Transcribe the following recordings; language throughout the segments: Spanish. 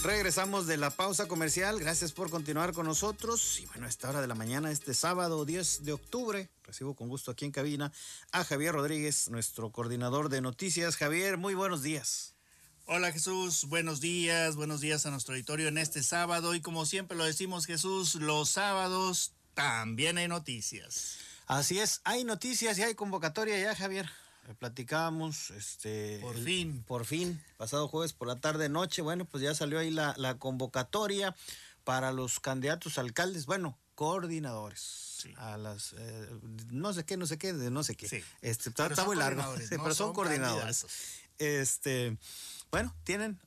Regresamos de la pausa comercial. Gracias por continuar con nosotros. Y bueno, a esta hora de la mañana, este sábado 10 de octubre, recibo con gusto aquí en cabina a Javier Rodríguez, nuestro coordinador de noticias. Javier, muy buenos días. Hola Jesús, buenos días a nuestro auditorio en este sábado. Y como siempre lo decimos, Jesús, los sábados también hay noticias. Así es, hay noticias y hay convocatoria ya, Javier. Platicábamos, por fin, pasado jueves por la tarde noche, bueno, pues ya salió ahí la convocatoria para los candidatos a alcaldes, bueno, coordinadores. Sí. A las, no sé qué. Sí. Está muy largo, ¿no? Pero son coordinadores. Bueno, tienen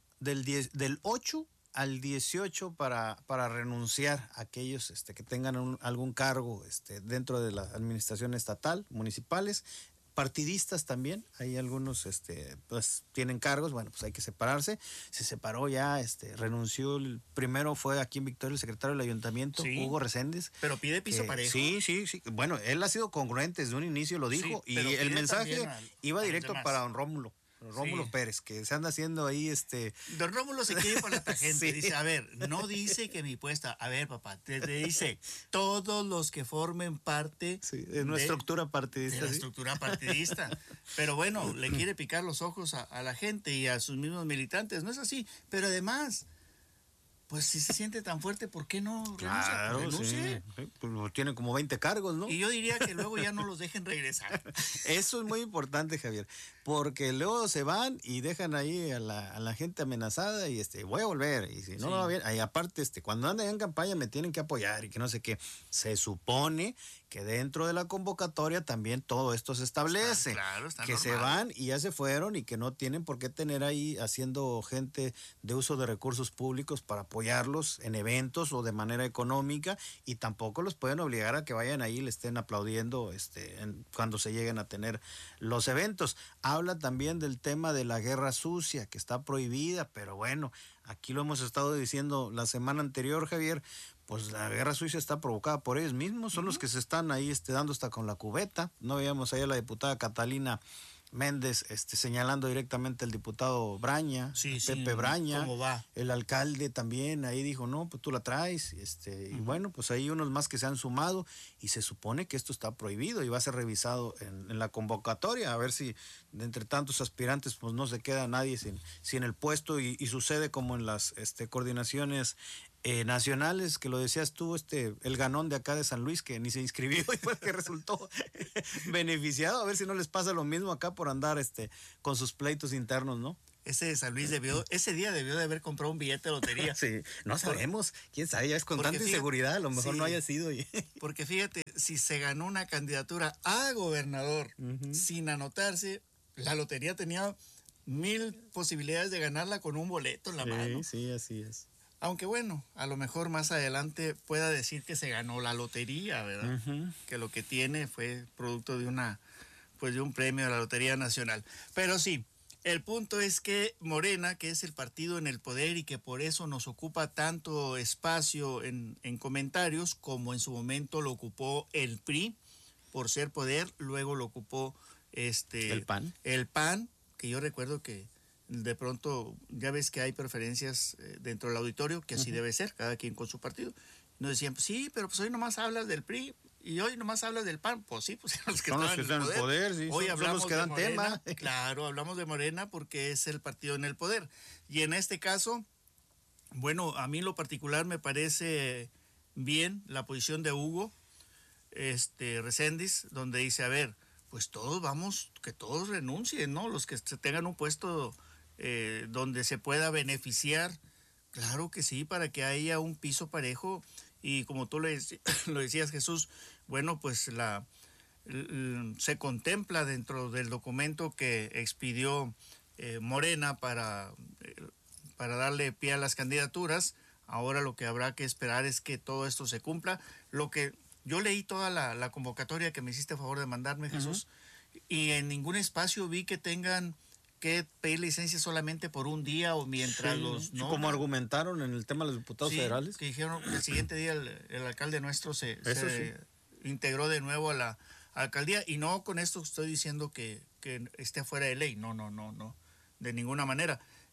del 8 al 18 para renunciar a aquellos que tengan algún cargo dentro de la administración estatal, municipales, partidistas también. Hay algunos pues tienen cargos, bueno, pues hay que separarse. Se separó ya, renunció. El primero fue aquí en Victoria el secretario del ayuntamiento, sí, Hugo Reséndiz. Pero pide piso parejo. Sí. Bueno, él ha sido congruente desde un inicio, lo dijo, sí, y el mensaje iba directo para don Rómulo Pérez, que se anda haciendo ahí Don Rómulo se quiere por la tangente, sí. Dice, a ver, no dice que mi puesta, a ver papá, te dice, todos los que formen parte de una estructura partidista. De la estructura partidista. Pero bueno, le quiere picar los ojos a la gente y a sus mismos militantes, no es así, pero además, pues si se siente tan fuerte, ¿por qué no renuncia? Sí. Pues tiene como 20 cargos, ¿no? Y yo diría que luego ya no los dejen regresar. Eso es muy importante, Javier, porque luego se van y dejan ahí a la gente amenazada y voy a volver, y si no va bien, ahí aparte cuando andan en campaña me tienen que apoyar y que no sé qué. Se supone que dentro de la convocatoria también todo esto se establece, está que normal. se van y ya se fueron y que no tienen por qué tener ahí haciendo gente de uso de recursos públicos para apoyarlos en eventos o de manera económica, y tampoco los pueden obligar a que vayan ahí y le estén aplaudiendo cuando se lleguen a tener los eventos. Habla también del tema de la guerra sucia, que está prohibida, pero bueno, aquí lo hemos estado diciendo la semana anterior, Javier. Pues la guerra sucia está provocada por ellos mismos, son los que se están ahí dando hasta con la cubeta. No veíamos ahí a la diputada Catalina Méndez señalando directamente al diputado Braña, Pepe Braña. ¿Cómo va? El alcalde también ahí dijo, no, pues tú la traes. Y bueno, pues hay unos más que se han sumado y se supone que esto está prohibido y va a ser revisado en la convocatoria, a ver si de entre tantos aspirantes pues no se queda nadie sin el puesto y sucede como en las coordinaciones nacionales, que lo decías tú, el ganón de acá de San Luis, que ni se inscribió y fue el que resultó beneficiado. A ver si no les pasa lo mismo acá por andar con sus pleitos internos, ¿no? Ese de San Luis ese día debió de haber comprado un billete de lotería. Sí, no sabemos, quién sabe, ya es con tanta inseguridad, a lo mejor no haya sido. Porque fíjate, si se ganó una candidatura a gobernador sin anotarse, la lotería tenía 1000 posibilidades de ganarla con un boleto en la mano. Sí, así es. Aunque bueno, a lo mejor más adelante pueda decir que se ganó la lotería, ¿verdad? Que lo que tiene fue producto de de un premio de la Lotería Nacional. Pero sí, el punto es que Morena, que es el partido en el poder y que por eso nos ocupa tanto espacio en comentarios, como en su momento lo ocupó el PRI, por ser poder, luego lo ocupó el PAN. El PAN, que yo recuerdo que de pronto ya ves que hay preferencias dentro del auditorio, que así debe ser, cada quien con su partido. Nos decían, pues sí, pero pues hoy nomás hablas del PRI y hoy nomás hablas del PAN. Pues sí, pues son los que están en el poder. Sí, hoy hablamos que dan de Morena. Tema. Claro, hablamos de Morena porque es el partido en el poder. Y en este caso, bueno, a mí en lo particular me parece bien la posición de Hugo Reséndiz, donde dice, a ver, pues que todos renuncien, ¿no? Los que tengan un puesto donde se pueda beneficiar, claro que sí, para que haya un piso parejo. Y como tú lo decías, Jesús, bueno, pues se contempla dentro del documento que expidió Morena para darle pie a las candidaturas. Ahora lo que habrá que esperar es que todo esto se cumpla. Lo que yo leí toda la convocatoria que me hiciste favor de mandarme, Jesús, y en ningún espacio vi que tengan que pedir licencia solamente por un día o mientras los nombran. Como argumentaron en el tema de los diputados federales. Que dijeron que el siguiente día el alcalde nuestro se integró de nuevo a la alcaldía, y no con esto estoy diciendo que esté fuera de ley, no, de ninguna manera.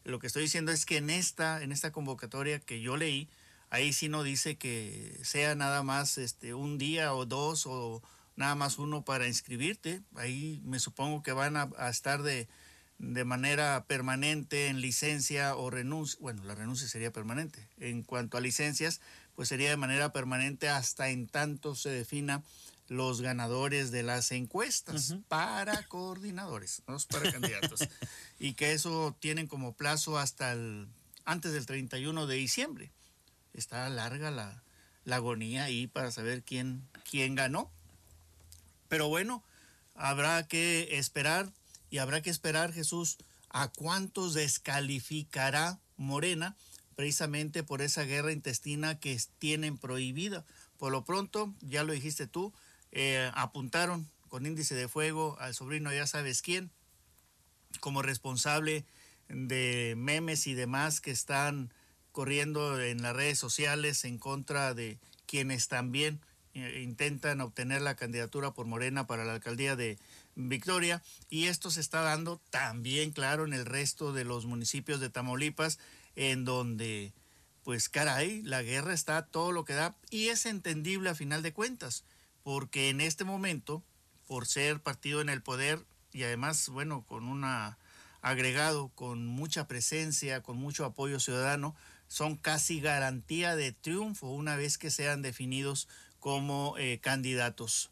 Lo que estoy diciendo es que en esta convocatoria que yo leí, ahí sí no dice que sea nada más un día o dos o nada más uno para inscribirte. Ahí me supongo que van a estar de manera permanente en licencia o renuncia. Bueno, la renuncia sería permanente. En cuanto a licencias, pues sería de manera permanente hasta en tanto se defina los ganadores de las encuestas para coordinadores, no es para candidatos. Y que eso tienen como plazo hasta antes del 31 de diciembre. Está larga la agonía ahí para saber quién ganó. Pero bueno, habrá que esperar, y habrá que esperar, Jesús, a cuántos descalificará Morena precisamente por esa guerra intestina que tienen prohibida. Por lo pronto, ya lo dijiste tú, apuntaron con índice de fuego al sobrino ya sabes quién como responsable de memes y demás que están corriendo en las redes sociales en contra de quienes también intentan obtener la candidatura por Morena para la alcaldía de Victoria, y esto se está dando también, claro, en el resto de los municipios de Tamaulipas, en donde, pues caray, la guerra está todo lo que da, y es entendible a final de cuentas, porque en este momento, por ser partido en el poder, y además, bueno, con un agregado, con mucha presencia, con mucho apoyo ciudadano, son casi garantía de triunfo una vez que sean definidos como candidatos.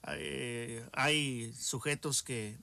Hay sujetos que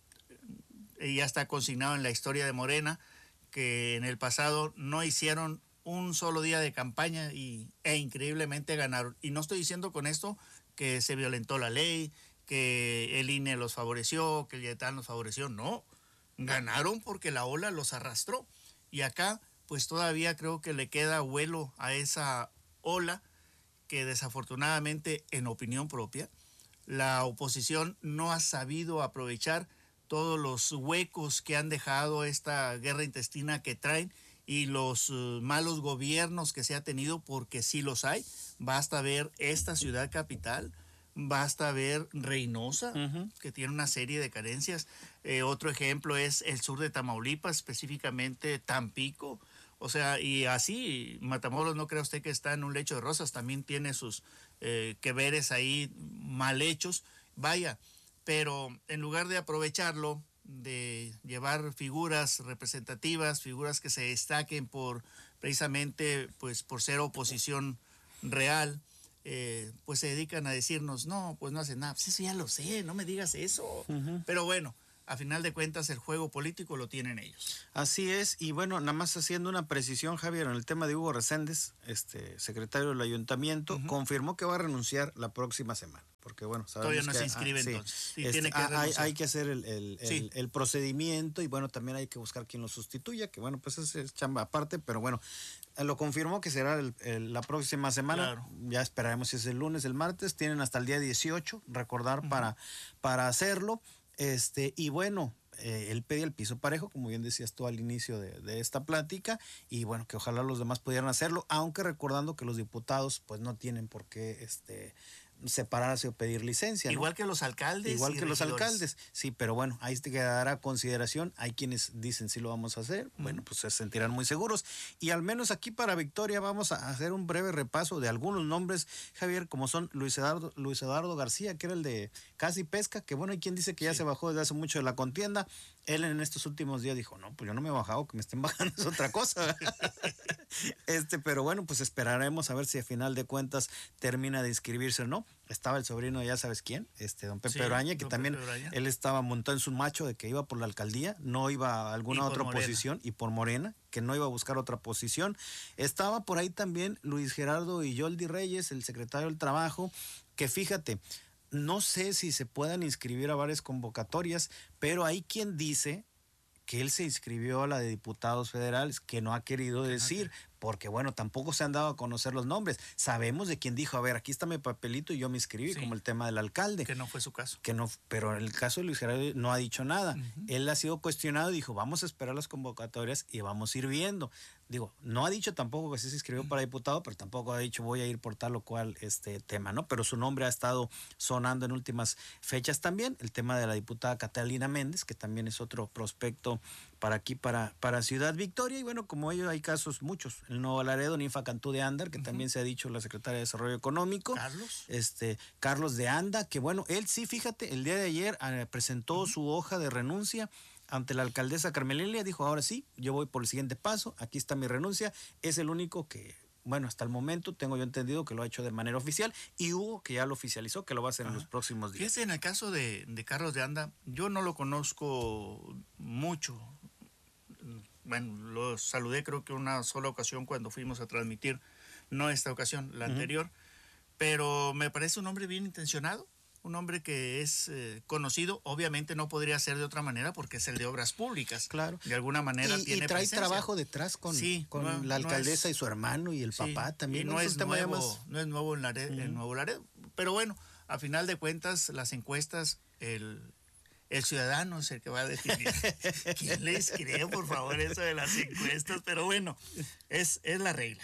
ya está consignado en la historia de Morena, que en el pasado no hicieron un solo día de campaña e increíblemente ganaron. Y no estoy diciendo con esto que se violentó la ley, que el INE los favoreció, que el YETAN los favoreció, no. Ganaron porque la ola los arrastró. Y acá, pues todavía creo que le queda vuelo a esa ola que desafortunadamente, en opinión propia, la oposición no ha sabido aprovechar todos los huecos que han dejado esta guerra intestina que traen y los malos gobiernos que se ha tenido, porque sí los hay. Basta ver esta ciudad capital, basta ver Reynosa, que tiene una serie de carencias. Otro ejemplo es el sur de Tamaulipas, específicamente Tampico. O sea, y así, Matamoros, no crea usted que está en un lecho de rosas, también tiene sus que veres ahí mal hechos. Vaya, pero en lugar de aprovecharlo, de llevar figuras representativas, figuras que se destaquen por precisamente pues por ser oposición real, pues se dedican a decirnos, no, pues no hacen nada. Pues eso ya lo sé, no me digas eso. Pero bueno, a final de cuentas el juego político lo tienen ellos. Así es, y bueno, nada más haciendo una precisión, Javier, en el tema de Hugo Reséndez, secretario del ayuntamiento, confirmó que va a renunciar la próxima semana. Porque bueno, todavía no se inscribe entonces. Sí, tiene que hay que hacer el procedimiento, y bueno, también hay que buscar quien lo sustituya, que bueno, pues es chamba aparte, pero bueno, lo confirmó que será la próxima semana. Claro. Ya esperaremos si es el lunes, el martes. Tienen hasta el día 18, recordar, para hacerlo. Y bueno, él pedía el piso parejo, como bien decías tú al inicio de esta plática, y bueno, que ojalá los demás pudieran hacerlo, aunque recordando que los diputados pues no tienen por qué separarse o pedir licencia, ¿no? Igual que los alcaldes. Igual que los alcaldes, sí, pero bueno, ahí te quedará a consideración. Hay quienes dicen sí lo vamos a hacer, bueno, pues se sentirán muy seguros. Y al menos aquí para Victoria vamos a hacer un breve repaso de algunos nombres, Javier, como son Luis Eduardo García, que era el de Casi Pesca, que bueno, hay quien dice que ya se bajó desde hace mucho de la contienda. Él en estos últimos días dijo, no, pues yo no me he bajado, que me estén bajando es otra cosa. Pero bueno, pues esperaremos a ver si a final de cuentas termina de inscribirse o no. Estaba el sobrino, ya sabes quién, don Pepe Oraña, que también él estaba montado en su macho de que iba por la alcaldía, no iba a alguna otra posición, y por Morena, que no iba a buscar otra posición. Estaba por ahí también Luis Gerardo Yoldi Reyes, el secretario del Trabajo, que fíjate, no sé si se puedan inscribir a varias convocatorias, pero hay quien dice que él se inscribió a la de diputados federales, que no ha querido decir, porque bueno, tampoco se han dado a conocer los nombres. Sabemos de quién dijo, a ver, aquí está mi papelito y yo me inscribí, como el tema del alcalde. Que no fue su caso. Que no, pero en el caso de Luis Gerardo no ha dicho nada. Él ha sido cuestionado y dijo, vamos a esperar las convocatorias y vamos a ir viendo. Digo, no ha dicho tampoco que sí se inscribió para diputado, pero tampoco ha dicho voy a ir por tal o cual tema, ¿no? Pero su nombre ha estado sonando en últimas fechas también. El tema de la diputada Catalina Méndez, que también es otro prospecto para aquí, para Ciudad Victoria. Y bueno, como ellos hay casos muchos. El Nuevo Laredo, Ninfa Cantú de Anda, que también se ha dicho la secretaria de Desarrollo Económico. Carlos de Anda, que bueno, él sí, fíjate, el día de ayer presentó su hoja de renuncia ante la alcaldesa Carmelilia. Dijo, ahora sí, yo voy por el siguiente paso, aquí está mi renuncia. Es el único que, bueno, hasta el momento tengo yo entendido que lo ha hecho de manera oficial, y Hugo que ya lo oficializó, que lo va a hacer en los próximos días. Fíjese, en el caso de Carlos de Anda, yo no lo conozco mucho. Bueno, lo saludé creo que una sola ocasión cuando fuimos a transmitir, no esta ocasión, la anterior, pero me parece un hombre bien intencionado, un hombre que es conocido. Obviamente no podría ser de otra manera porque es el de Obras Públicas. Claro. De alguna manera tiene y trae presencia. Trabajo detrás con la alcaldesa y su hermano y el papá también. Y no es nuevo en Nuevo Laredo. Pero bueno, a final de cuentas, las encuestas, el ciudadano es el que va a definir. ¿Quién les cree, por favor, eso de las encuestas? Pero bueno, es la regla.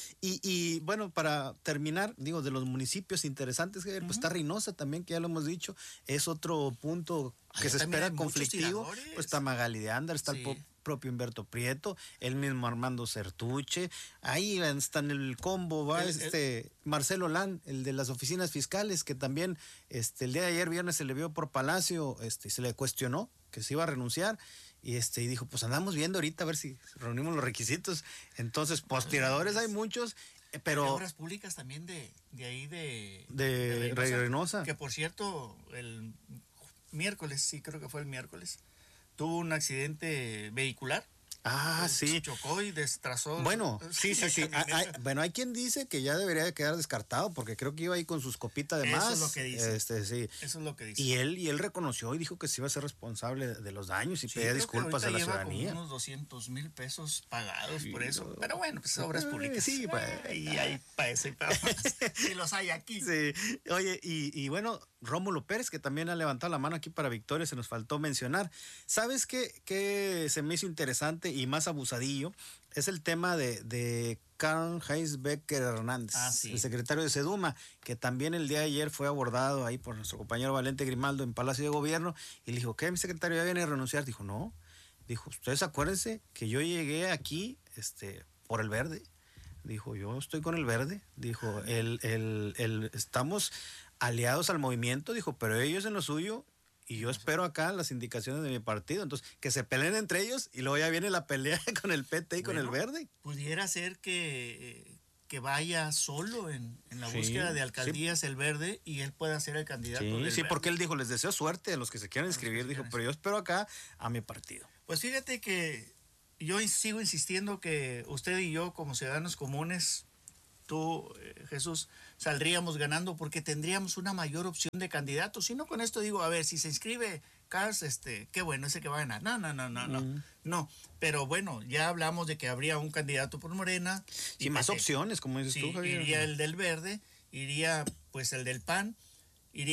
Y bueno, para terminar, digo, de los municipios interesantes, pues está Reynosa también, que ya lo hemos dicho, es otro punto que se espera conflictivo. Pues está Magali de Anda, está el propio Humberto Prieto, el mismo Armando Certuche, ahí está en el combo, va Marcelo Lan, el de las oficinas fiscales, que también el día de ayer viernes se le vio por Palacio, se le cuestionó que se iba a renunciar, y dijo, pues andamos viendo ahorita a ver si reunimos los requisitos. Entonces, tiradores hay muchos, pero... Obras Públicas también de ahí de Reynosa. Que por cierto, el miércoles, sí, creo que fue el miércoles, tuvo un accidente vehicular. Sí. Chocó y destrozó. Bueno, sí. Hay quien dice que ya debería quedar descartado porque creo que iba ahí con sus copitas de más. Eso es lo que dice. Sí. Eso es lo que dice. Y él reconoció y dijo que se iba a ser responsable de los daños y pedía disculpas a la ciudadanía. Como unos 200,000 pesos pagados por eso. Pero bueno, pues Obras Públicas. Sí, y hay para eso y para más. Y los hay aquí. Sí. Oye, y bueno, Rómulo Pérez, que también ha levantado la mano aquí para Victoria, se nos faltó mencionar. ¿Sabes qué se me hizo interesante y más abusadillo? Es el tema de Karl-Heinz Becker Hernández, el secretario de Seduma, que también el día de ayer fue abordado ahí por nuestro compañero Valente Grimaldo en Palacio de Gobierno, y le dijo, ¿qué, mi secretario ya viene a renunciar? Dijo, no. Dijo, ustedes acuérdense que yo llegué aquí por el verde. Dijo, yo estoy con el verde. Dijo, estamos aliados al movimiento, dijo, pero ellos en lo suyo, y yo espero acá las indicaciones de mi partido. Entonces, que se peleen entre ellos y luego ya viene la pelea con el PT y con el verde. Pudiera ser que vaya solo en la búsqueda de alcaldías el verde, y él pueda ser el candidato del verde. Sí, porque él dijo, les deseo suerte a los que se quieran inscribir, dijo, pero yo espero acá a mi partido. Pues fíjate que yo sigo insistiendo que usted y yo, como ciudadanos comunes, tú, Jesús, saldríamos ganando porque tendríamos una mayor opción de candidatos. Si no, con esto digo, a ver, si se inscribe Cars, qué bueno, ese que va a ganar. No. Pero bueno, ya hablamos de que habría un candidato por Morena. Y más opciones, como dices tú, Javier. Iría el del Verde, iría pues el del PAN,